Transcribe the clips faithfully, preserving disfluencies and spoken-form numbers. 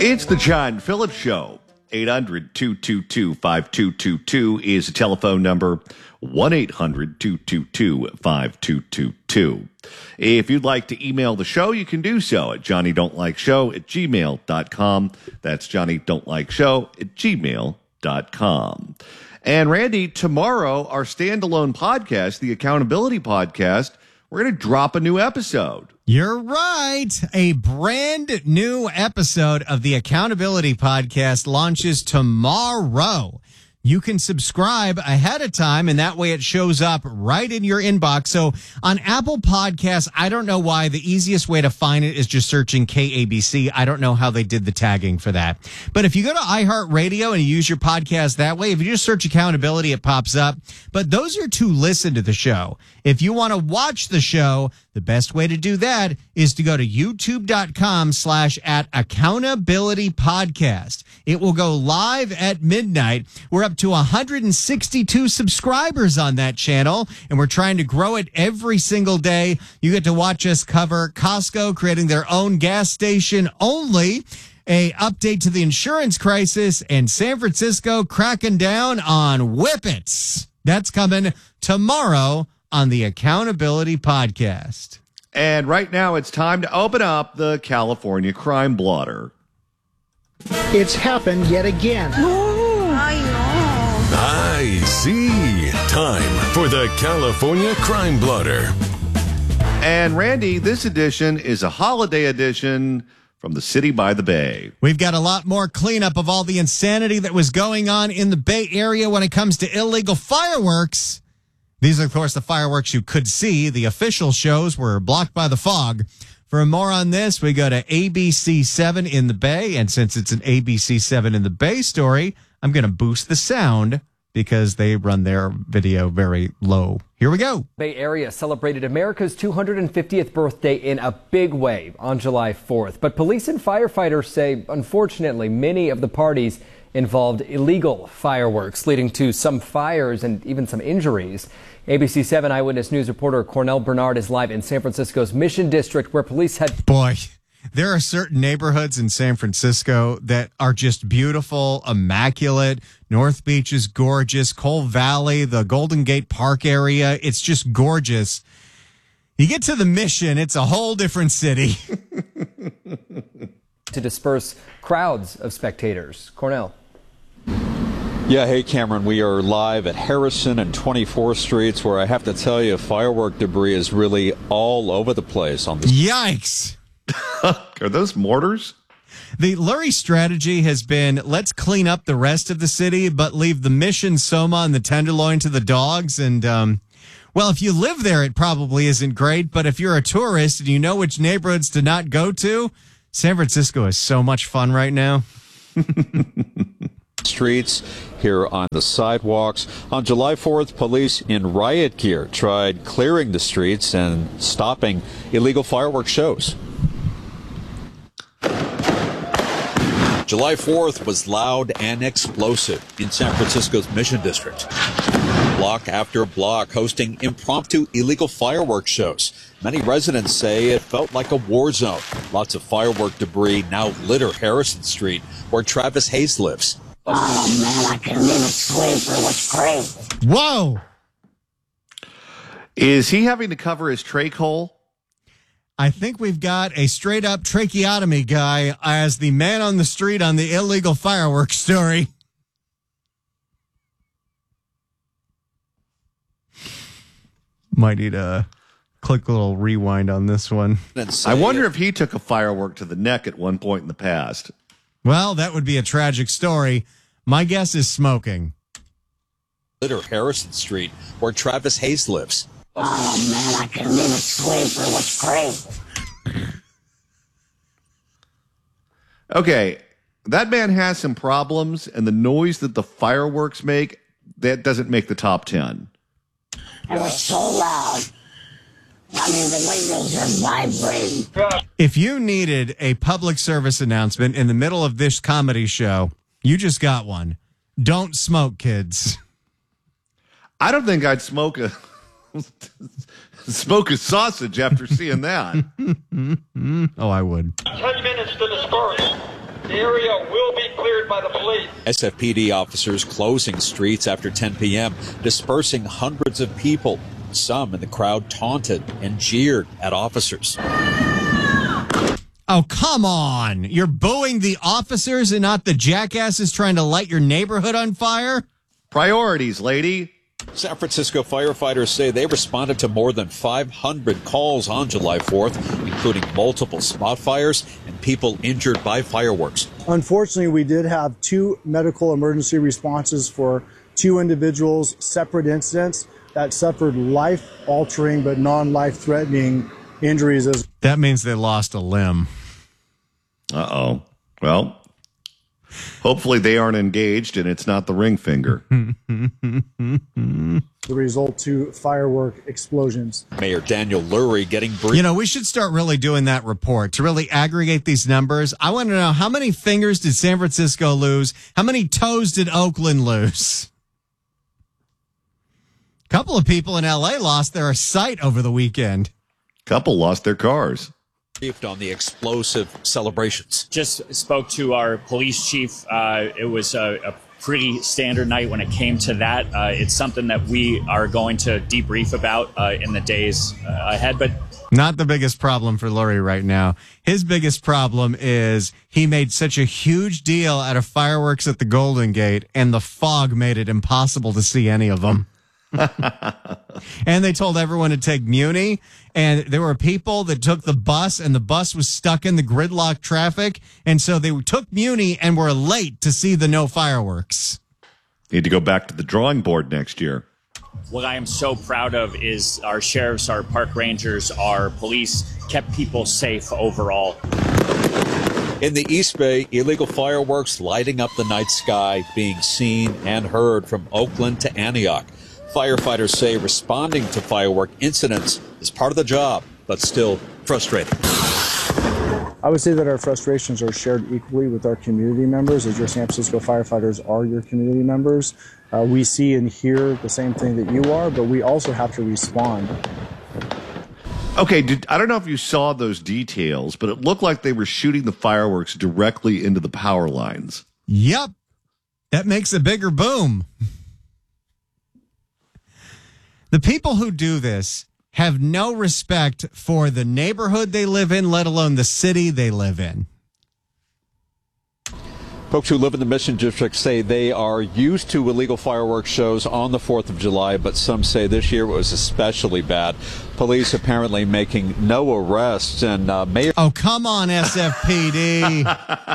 It's the John Phillips Show. eight hundred, two two two, five two two two is the telephone number. one eight hundred, two two two, five two two two. If you'd like to email the show, you can do so at johnny don't like show at gmail dot com. That's johnny don't like show at gmail dot com. And Randy, tomorrow, our standalone podcast, the Accountability Podcast, we're going to drop a new episode. You're right. A brand new episode of the Accountability Podcast launches tomorrow. You can subscribe ahead of time, and that way it shows up right in your inbox. So on Apple Podcasts, I don't know why. The easiest way to find it is just searching K A B C. I don't know how they did the tagging for that. But if you go to iHeartRadio and you use your podcast that way, if you just search Accountability, it pops up. But those are to listen to the show. If you want to watch the show, the best way to do that is to go to youtube.com slash at accountability podcast. It will go live at midnight. We're up to one hundred sixty-two subscribers on that channel, and we're trying to grow it every single day. You get to watch us cover Costco creating their own gas station only, a update to the insurance crisis, and San Francisco cracking down on whippets. That's coming tomorrow on the Accountability Podcast. And right now it's time to open up the California Crime Blotter. It's happened yet again. I see. Time for the California Crime Blotter. And Randy, this edition is a holiday edition from the city by the bay. We've got a lot more cleanup of all the insanity that was going on in the Bay Area when it comes to illegal fireworks. These are, of course, the fireworks you could see. The official shows were blocked by the fog. For more on this, we go to A B C seven in the Bay. And since it's an A B C seven in the Bay story, I'm going to boost the sound because they run their video very low. Here we go. Bay Area celebrated America's two hundred fiftieth birthday in a big way on July fourth. But police and firefighters say, unfortunately, many of the parties involved illegal fireworks, leading to some fires and even some injuries. A B C seven Eyewitness News reporter Cornell Bernard is live in San Francisco's Mission District, where police had... Boy, there are certain neighborhoods in San Francisco that are just beautiful, immaculate. North Beach is gorgeous. Cole Valley, the Golden Gate Park area, it's just gorgeous. You get to the Mission, it's a whole different city. to disperse crowds of spectators. Cornell. Yeah, hey, Cameron, we are live at Harrison and twenty-fourth Streets, where I have to tell you, firework debris is really all over the place on this. Yikes. Are those mortars? The Lurie strategy has been, let's clean up the rest of the city, but leave the Mission, Soma, and the Tenderloin to the dogs. And, um, well, if you live there, it probably isn't great. But if you're a tourist and you know which neighborhoods to not go to, San Francisco is so much fun right now. Streets here on the sidewalks. On July fourth, police in riot gear tried clearing the streets and stopping illegal fireworks shows. July fourth was loud and explosive in San Francisco's Mission District. Block after block hosting impromptu illegal fireworks shows. Many residents say it felt like a war zone. Lots of firework debris now litter Harrison Street, where Travis Hayes lives. Oh, man, I couldn't even sleep. It was crazy. Whoa. Is he having to cover his trach hole? I think we've got a straight-up tracheotomy guy as the man on the street on the illegal fireworks story. Might need a click a little rewind on this one. I wonder if he took a firework to the neck at one point in the past. Well, that would be a tragic story. My guess is smoking. Litter Harrison Street, where Travis Hayes lives. Oh, man, I couldn't even sleep. It was crazy. Okay, that man has some problems, and the noise that the fireworks make, that doesn't make the top ten. It was so loud. I mean, the windows are vibrating. If you needed a public service announcement in the middle of this comedy show, you just got one. Don't smoke, kids. I don't think I'd smoke a smoke a sausage after seeing that. Oh, I would. Ten minutes to the story. The area will be cleared by the police. S F P D officers closing streets after ten p.m., dispersing hundreds of people. Some in the crowd taunted and jeered at officers. Oh, come on. You're booing the officers and not the jackasses trying to light your neighborhood on fire? Priorities, lady. San Francisco firefighters say they responded to more than five hundred calls on July fourth, including multiple spot fires and people injured by fireworks. Unfortunately, we did have two medical emergency responses for two individuals, separate incidents that suffered life-altering but non-life-threatening injuries. As that means they lost a limb. Uh-oh. Well, hopefully they aren't engaged and it's not the ring finger. the result to firework explosions. Mayor Daniel Lurie getting briefed. You know, we should start really doing that report to really aggregate these numbers. I want to know, how many fingers did San Francisco lose? How many toes did Oakland lose? A couple of people in L A lost their sight over the weekend. Couple lost their cars. On the explosive celebrations. Just spoke to our police chief. Uh, it was a, a pretty standard night when it came to that. Uh, it's something that we are going to debrief about uh, in the days uh, ahead. But not the biggest problem for Lurie right now. His biggest problem is he made such a huge deal out of fireworks at the Golden Gate, and the fog made it impossible to see any of them. And they told everyone to take Muni, and there were people that took the bus, and the bus was stuck in the gridlock traffic, and so they took Muni and were late to see the no fireworks. Need to go back to the drawing board next year. What I am so proud of is our sheriffs, our park rangers, our police kept people safe overall. In the East Bay, illegal fireworks lighting up the night sky, being seen and heard from Oakland to Antioch. Firefighters say responding to firework incidents is part of the job, but still frustrating. I would say that our frustrations are shared equally with our community members, as your San Francisco firefighters are your community members. Uh, we see and hear the same thing that you are, but we also have to respond. Okay, did, I don't know if you saw those details, but it looked like they were shooting the fireworks directly into the power lines. Yep. That makes a bigger boom. The people who do this have no respect for the neighborhood they live in, let alone the city they live in. Folks who live in the Mission District say they are used to illegal fireworks shows on the fourth of July, but some say this year it was especially bad. Police apparently making no arrests, and uh, Mayor... Oh, come on, S F P D.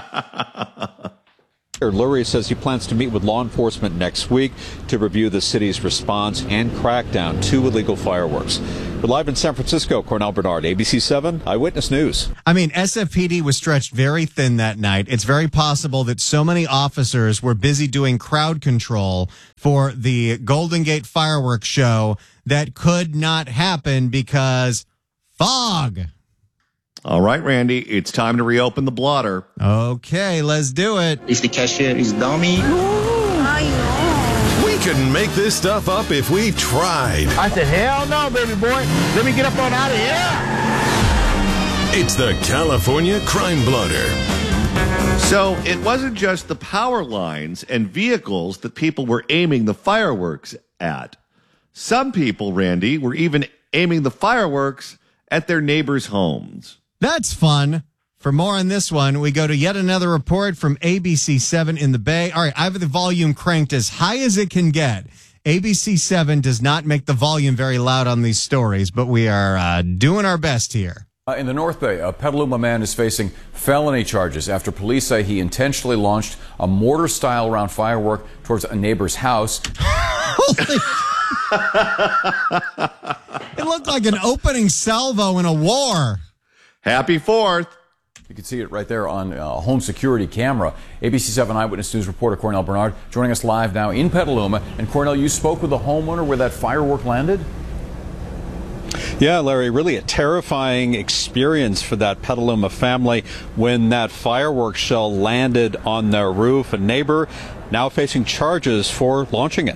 Lurie says he plans to meet with law enforcement next week to review the city's response and crackdown to illegal fireworks. We're live in San Francisco. Cornell Bernard, A B C seven Eyewitness News. I mean, S F P D was stretched very thin that night. It's very possible that so many officers were busy doing crowd control for the Golden Gate fireworks show that could not happen because fog. All right, Randy, it's time to reopen the blotter. Okay, let's do it. If the cashier is dummy. We couldn't make this stuff up if we tried. I said, hell no, baby boy. Let me get up on out of here. It's the California Crime Blotter. So it wasn't just the power lines and vehicles that people were aiming the fireworks at. Some people, Randy, were even aiming the fireworks at their neighbors' homes. That's fun. For more on this one, we go to yet another report from A B C seven in the Bay. All right, I have the volume cranked as high as it can get. A B C seven does not make the volume very loud on these stories, but we are uh, doing our best here. Uh, in the North Bay, a Petaluma man is facing felony charges after police say he intentionally launched a mortar-style round firework towards a neighbor's house. It looked like an opening salvo in a war. Happy Fourth. You can see it right there on a uh, home security camera. A B C seven Eyewitness News reporter Cornell Bernard joining us live now in Petaluma. And Cornell, you spoke with the homeowner where that firework landed? Yeah, Larry, really a terrifying experience for that Petaluma family when that fireworks shell landed on their roof. A neighbor now facing charges for launching it.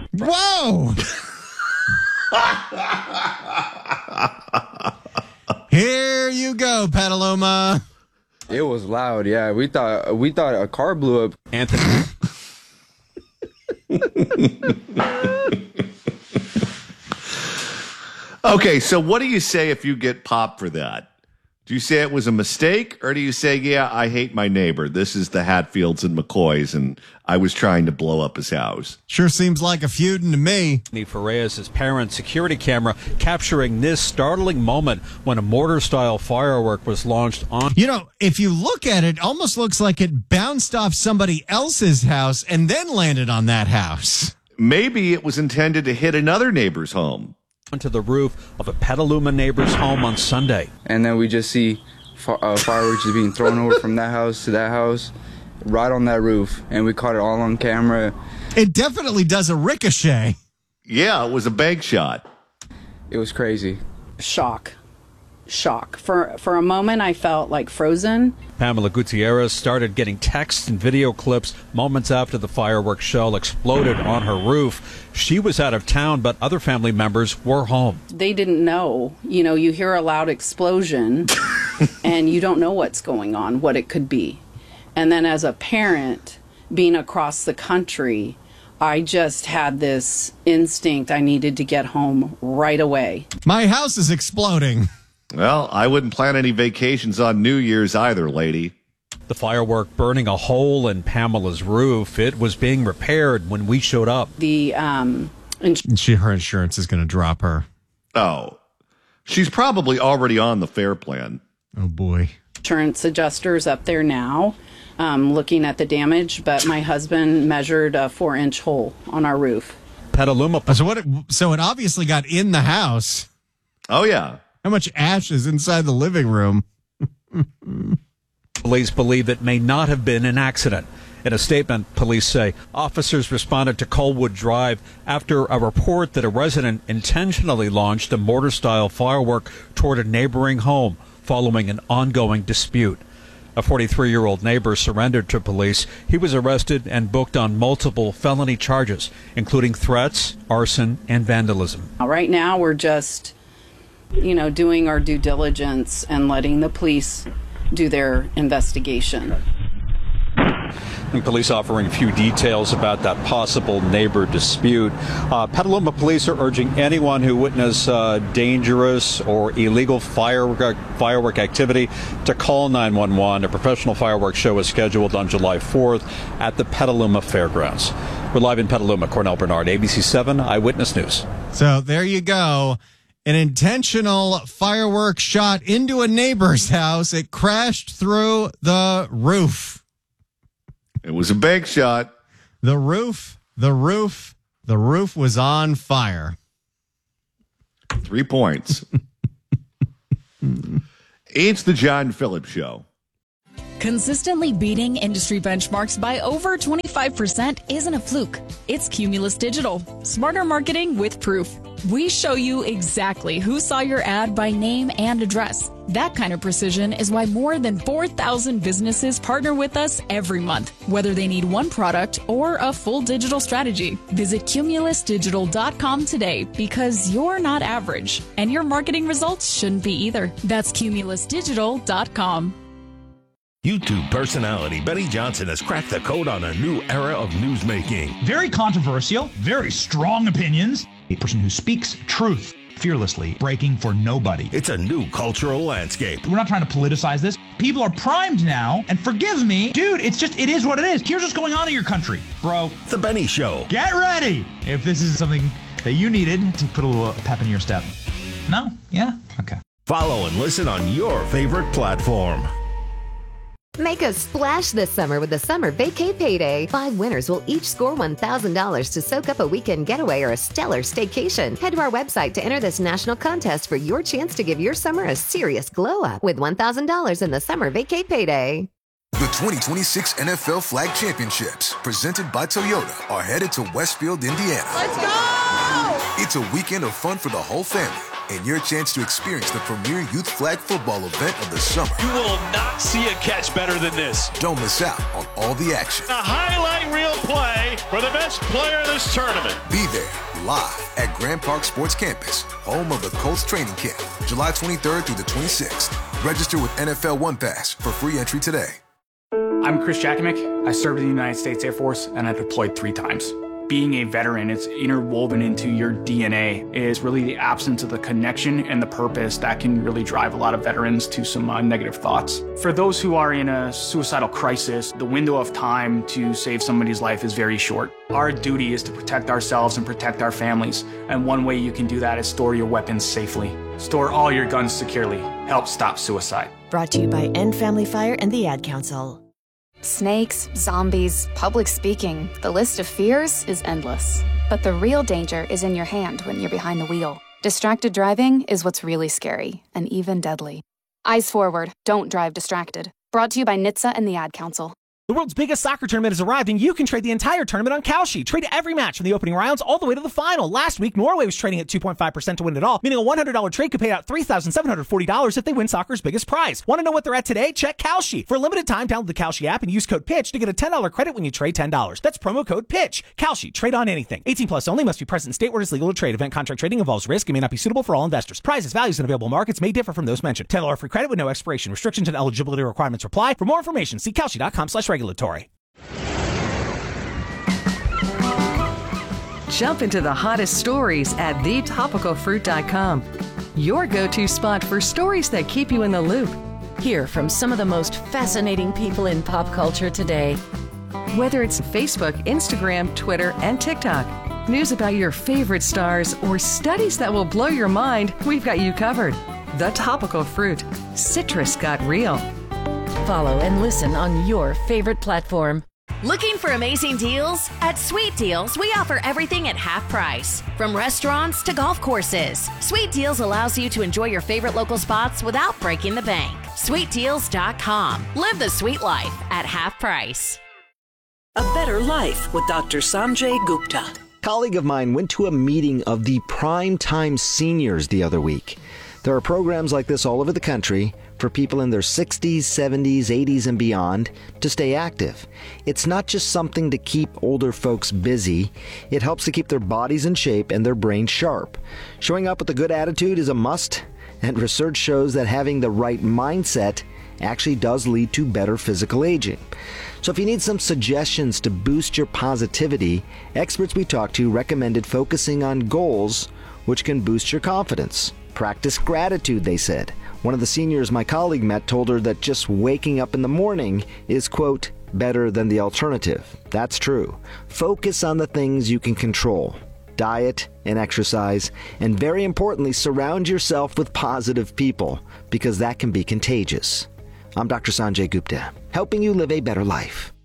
Whoa! Here you go, Petaluma. It was loud, yeah. We thought we thought a car blew up. Anthony. Okay, so what do you say if you get popped for that? Do you say it was a mistake, or do you say, yeah, I hate my neighbor. This is the Hatfields and McCoys, and I was trying to blow up his house? Sure seems like a feuding to me. For Reyes' parents' security camera capturing this startling moment when a mortar-style firework was launched on. You know, if you look at it, it almost looks like it bounced off somebody else's house and then landed on that house. Maybe it was intended to hit another neighbor's home. Onto the roof of a Petaluma neighbor's home on Sunday. And then we just see fi- uh, fireworks just being thrown over from that house to that house, right on that roof. And we caught it all on camera. It definitely does a ricochet. Yeah, it was a bank shot. It was crazy. Shock. Shock. For for a moment, I felt like frozen. Pamela Gutierrez started getting texts and video clips moments after the fireworks shell exploded on her roof. She was out of town, but other family members were home. They didn't know. You know, you hear a loud explosion, and you don't know what's going on, what it could be. And then as a parent, being across the country, I just had this instinct I needed to get home right away. My house is exploding. Well, I wouldn't plan any vacations on New Year's either, lady. The firework burning a hole in Pamela's roof. It was being repaired when we showed up. The um, ins- she, her insurance is going to drop her. Oh, she's probably already on the FAIR plan. Oh, boy. Insurance adjusters up there now um, looking at the damage, but my husband measured a four-inch hole on our roof. Petaluma. So, what? It, so it obviously got in the house. Oh, yeah. How much ash is inside the living room? Police believe it may not have been an accident. In a statement, police say officers responded to Colwood Drive after a report that a resident intentionally launched a mortar-style firework toward a neighboring home following an ongoing dispute. A forty-three-year-old neighbor surrendered to police. He was arrested and booked on multiple felony charges, including threats, arson, and vandalism. Right now, we're just, you know, doing our due diligence and letting the police do their investigation. And police offering a few details about that possible neighbor dispute. Uh, Petaluma police are urging anyone who witness uh, dangerous or illegal firework, firework activity to call nine one one. A professional fireworks show is scheduled on July fourth at the Petaluma Fairgrounds. We're live in Petaluma. Cornell Bernard, A B C seven Eyewitness News. So there you go. An intentional firework shot into a neighbor's house. It crashed through the roof. It was a bank shot. The roof, the roof, the roof was on fire. Three points. It's the John Phillips Show. Consistently beating industry benchmarks by over twenty-five percent isn't a fluke. It's Cumulus Digital. Smarter marketing with proof. We show you exactly who saw your ad by name and address. That kind of precision is why more than four thousand businesses partner with us every month, whether they need one product or a full digital strategy. Visit cumulus digital dot com today because you're not average, and your marketing results shouldn't be either. That's cumulus digital dot com. YouTube personality Benny Johnson has cracked the code on a new era of newsmaking. Very controversial, very strong opinions. A person who speaks truth fearlessly, breaking for nobody. It's a new cultural landscape. We're not trying to politicize this. People are primed now, and forgive me, dude, it's just, it is what it is. Here's what's going on in your country, bro. The Benny Show. Get ready if this is something that you needed to put a little pep in your step. No? Yeah? Okay. Follow and listen on your favorite platform. Make a splash this summer with the Summer Vacay Payday. Five winners will each score one thousand dollars to soak up a weekend getaway or a stellar staycation. Head to our website to enter this national contest for your chance to give your summer a serious glow-up with one thousand dollars in the Summer Vacay Payday. The twenty twenty-six N F L Flag Championships, presented by Toyota, are headed to Westfield, Indiana. Let's go! It's a weekend of fun for the whole family. and your chance to experience the premier youth flag football event of the summer. You will not see a catch better than this. Don't miss out on all the action. A highlight reel play for the best player in this tournament. Be there live at Grand Park Sports Campus, home of the Colts training camp, July twenty-third through the twenty-sixth. Register with N F L One Pass for free entry today. I'm Chris Jakimick. I served in the United States Air Force and I deployed three times. Being a veteran, it's interwoven into your D N A, is really the absence of the connection and the purpose that can really drive a lot of veterans to some uh, negative thoughts. For those who are in a suicidal crisis, the window of time to save somebody's life is very short. Our duty is to protect ourselves and protect our families, and one way you can do that is store your weapons safely. Store all your guns securely. Help stop suicide. Brought to you by End Family Fire and the Ad Council. Snakes, zombies, public speaking, the list of fears is endless. But the real danger is in your hand when you're behind the wheel. Distracted driving is what's really scary, and even deadly. Eyes forward, don't drive distracted. Brought to you by N H T S A and the Ad Council. The world's biggest soccer tournament has arrived, and you can trade the entire tournament on Kalshi. Trade every match from the opening rounds all the way to the final. Last week, Norway was trading at two point five percent to win it all, meaning a one hundred dollars trade could pay out three thousand seven hundred forty dollars if they win soccer's biggest prize. Want to know what they're at today? Check Kalshi. For a limited time, download the Kalshi app and use code PITCH to get a ten dollars credit when you trade ten dollars. That's promo code PITCH. Kalshi. Trade on anything. eighteen plus only. Must be present in state where it is legal to trade. Event contract trading involves risk and may not be suitable for all investors. Prizes, values, and available markets may differ from those mentioned. ten dollars free credit with no expiration. Restrictions and eligibility requirements apply. For more information, see kalshi.com slash regulatory. Jump into the hottest stories at the topical fruit dot com. Your go-to spot for stories that keep you in the loop. Hear from some of the most fascinating people in pop culture today. Whether it's Facebook, Instagram, Twitter, and TikTok, news about your favorite stars, or studies that will blow your mind, we've got you covered. The Topical Fruit. Citrus got real. Follow and listen on your favorite platform. Looking for amazing deals? At Sweet Deals, we offer everything at half price. From restaurants to golf courses, Sweet Deals allows you to enjoy your favorite local spots without breaking the bank. sweet deals dot com. Live the sweet life at half price. A Better Life with Doctor Sanjay Gupta. A colleague of mine went to a meeting of the Prime Time Seniors the other week. There are programs like this all over the country for people in their sixties, seventies, eighties, and beyond to stay active. It's not just something to keep older folks busy. It helps to keep their bodies in shape and their brains sharp. Showing up with a good attitude is a must, and research shows that having the right mindset actually does lead to better physical aging. So if you need some suggestions to boost your positivity, experts we talked to recommended focusing on goals which can boost your confidence. Practice gratitude, they said. One of the seniors my colleague met told her that just waking up in the morning is, quote, better than the alternative. That's true. Focus on the things you can control. Diet and exercise, and very importantly, surround yourself with positive people, because that can be contagious. I'm Doctor Sanjay Gupta, helping you live a better life.